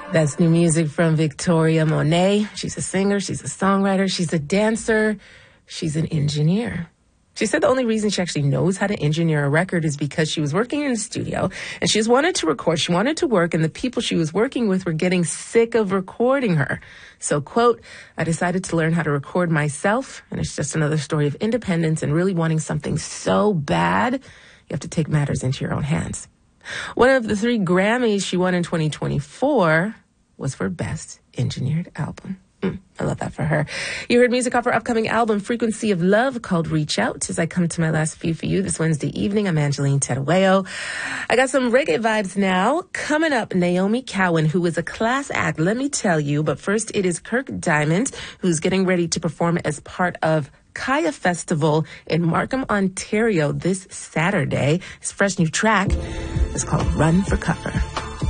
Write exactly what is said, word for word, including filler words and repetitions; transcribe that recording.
That's new music from Victoria Monet. She's a singer, she's a songwriter, she's a dancer, she's an engineer. She said the only reason she actually knows how to engineer a record is because she was working in a studio and she just wanted to record. She wanted to work, and the people she was working with were getting sick of recording her. So, quote, I decided to learn how to record myself, and it's just another story of independence and really wanting something so bad, you have to take matters into your own hands. One of the three Grammys she won in twenty twenty-four was for Best Engineered Album. Mm, I love that for her. You heard music off her upcoming album, Frequency of Love, called Reach Out. As I come to my last few for you this Wednesday evening, I'm Angeline Tedaweo. I got some reggae vibes now. Coming up, Naomi Cowan, who is a class act, let me tell you. But first, it is Kirk Diamond, who's getting ready to perform as part of Kaya Festival in Markham, Ontario this Saturday. His fresh new track is called Run for Cover.